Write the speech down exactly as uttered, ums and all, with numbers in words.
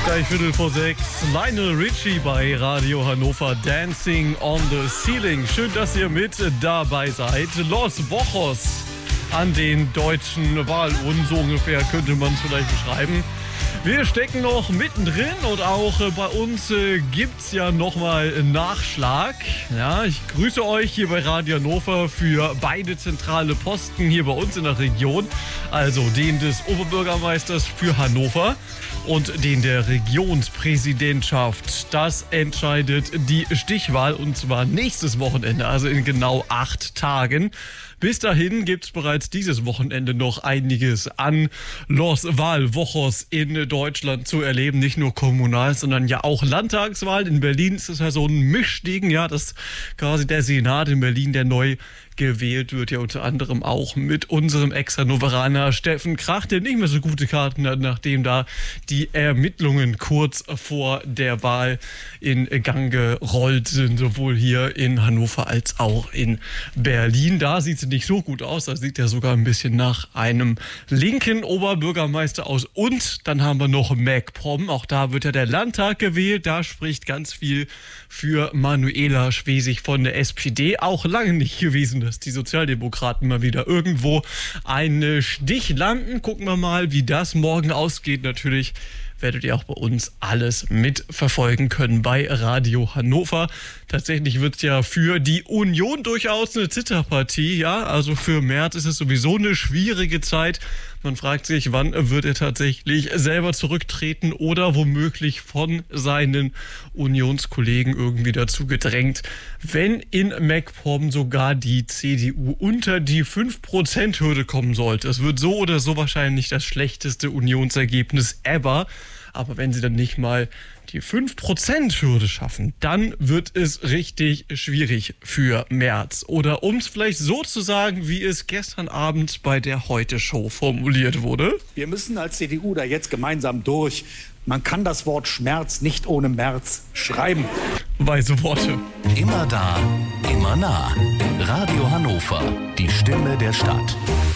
Gleich Viertel vor sechs. Lionel Richie bei Radio Hannover. Dancing on the Ceiling. Schön, dass ihr mit dabei seid. Los Wochos an den deutschen Wahlurnen. So ungefähr könnte man es vielleicht beschreiben. Wir stecken noch mittendrin und auch äh, bei uns äh, gibt es ja nochmal Nachschlag. Ja, ich grüße euch hier bei Radio Hannover für beide zentrale Posten hier bei uns in der Region. Also den des Oberbürgermeisters für Hannover und den der Regionspräsidentschaft. Das entscheidet die Stichwahl und zwar nächstes Wochenende, also in genau acht Tagen. Bis dahin gibt es bereits dieses Wochenende noch einiges an Los Wahlwochos in Deutschland zu erleben. Nicht nur kommunal, sondern ja auch Landtagswahlen. In Berlin ist es ja so ein Mischding, ja, dass quasi der Senat in Berlin, der neu gewählt wird, ja unter anderem auch mit unserem Ex-Hannoveraner Steffen Krach, der nicht mehr so gute Karten hat, nachdem da die Ermittlungen kurz vor der Wahl in Gang gerollt sind, sowohl hier in Hannover als auch in Berlin. Da sieht es nicht so gut aus, da sieht er sogar ein bisschen nach einem linken Oberbürgermeister aus. Und dann haben wir noch MacPom, auch da wird ja der Landtag gewählt, da spricht ganz viel für Manuela Schwesig von der S P D. Auch lange nicht gewesen, dass die Sozialdemokraten mal wieder irgendwo einen Stich landen. Gucken wir mal, wie das morgen ausgeht. Natürlich werdet ihr auch bei uns alles mitverfolgen können bei Radio Hannover. Tatsächlich wird es ja für die Union durchaus eine Zitterpartie. Ja, also für Merz ist es sowieso eine schwierige Zeit. Man fragt sich, wann wird er tatsächlich selber zurücktreten oder womöglich von seinen Unionskollegen irgendwie dazu gedrängt, wenn in MacPom sogar die C D U unter die fünf Prozent Hürde kommen sollte. Es wird so oder so wahrscheinlich das schlechteste Unionsergebnis ever. Aber wenn sie dann nicht mal die fünf Prozent Hürde schaffen, dann wird es richtig schwierig für Merz. Oder um es vielleicht so zu sagen, wie es gestern Abend bei der Heute-Show formuliert wurde. Wir müssen als C D U da jetzt gemeinsam durch. Man kann das Wort Schmerz nicht ohne Merz schreiben. Weise Worte. Immer da, immer nah. Radio Hannover, die Stimme der Stadt.